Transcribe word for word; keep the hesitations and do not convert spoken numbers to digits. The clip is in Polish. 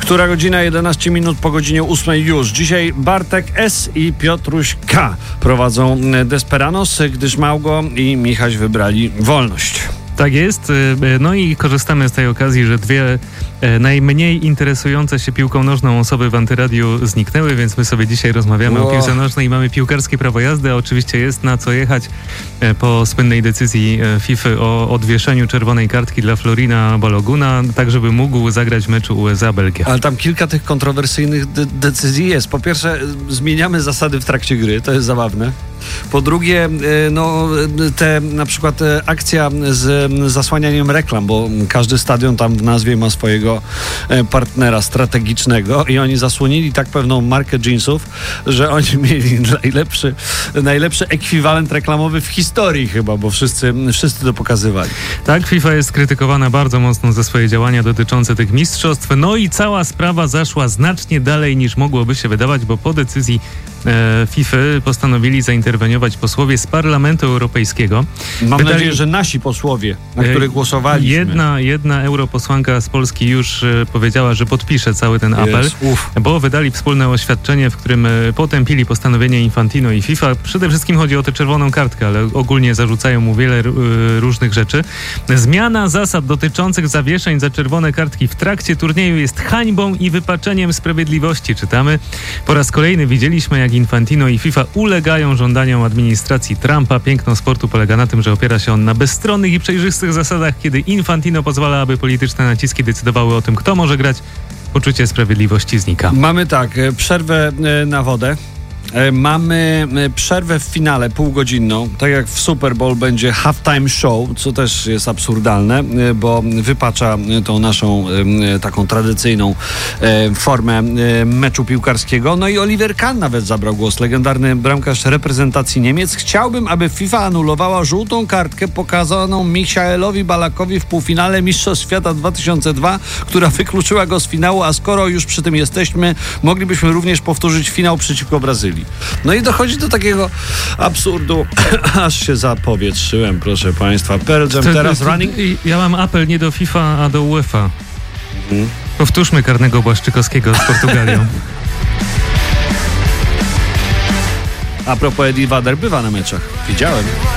Która godzina? jedenaście minut po godzinie ósmej już. Dzisiaj Bartek S. i Piotruś K. prowadzą Desperanos, gdyż Małgo i Michaś wybrali wolność. Tak jest. No i korzystamy z tej okazji, że dwie najmniej interesujące się piłką nożną osoby w Antyradiu zniknęły, więc my sobie dzisiaj rozmawiamy o, o piłce nożnej i mamy piłkarskie prawo jazdy, a oczywiście jest na co jechać po słynnej decyzji FIFA o odwieszeniu czerwonej kartki dla Florina Baloguna, tak żeby mógł zagrać w meczu U S A-Belgia. Ale tam kilka tych kontrowersyjnych de- decyzji jest. Po pierwsze, zmieniamy zasady w trakcie gry, to jest zabawne. Po drugie, no te na przykład akcja z zasłanianiem reklam, bo każdy stadion tam w nazwie ma swojego partnera strategicznego i oni zasłonili tak pewną markę jeansów, że oni mieli najlepszy, najlepszy ekwiwalent reklamowy w historii chyba, bo wszyscy, wszyscy to pokazywali. Tak, FIFA jest krytykowana bardzo mocno za swoje działania dotyczące tych mistrzostw, no i cała sprawa zaszła znacznie dalej niż mogłoby się wydawać, bo po decyzji e, FIFA postanowili zainterweniować posłowie z Parlamentu Europejskiego. Mam Wydali... nadzieję, że nasi posłowie, na których głosowaliśmy. Jedna, jedna europosłanka z Polski już e, powiedziała, że podpisze cały ten apel, Jest, bo wydali wspólne oświadczenie, w którym e, potępili postanowienie Infantino i FIFA. Przede wszystkim chodzi o tę czerwoną kartkę, ale ogólnie zarzucają mu wiele e, różnych rzeczy. Zmiana zasad dotyczących zawieszeń za czerwone kartki w trakcie turnieju jest hańbą i wypaczeniem sprawiedliwości, czytamy. Po raz kolejny widzieliśmy, jak Infantino i FIFA ulegają żądaniom administracji Trumpa. Piękno sportu polega na tym, że opiera się on na bezstronnych i przejrzystych zasadach, kiedy Infantino pozwala, aby polityczne naciski decydowały o tym, kto może grać. Poczucie sprawiedliwości znika. Mamy tak, przerwę na wodę. Mamy przerwę w finale półgodzinną, tak jak w Super Bowl będzie halftime show, co też jest absurdalne, bo wypacza tą naszą taką tradycyjną formę meczu piłkarskiego. No i Oliver Kahn nawet zabrał głos, legendarny bramkarz reprezentacji Niemiec. Chciałbym, aby FIFA anulowała żółtą kartkę pokazaną Michaelowi Balakowi w półfinale Mistrzostw Świata dwa tysiące dwa, która wykluczyła go z finału, a skoro już przy tym jesteśmy, moglibyśmy również powtórzyć finał przeciwko Brazylii. No i dochodzi do takiego absurdu, aż się zapowietrzyłem, proszę państwa. Pearl Jam teraz running. Ja mam apel nie do FIFA, a do UEFA. Mhm. Powtórzmy karnego Błaszczykowskiego z Portugalią. A propos Eddie Wader bywa na meczach. Widziałem.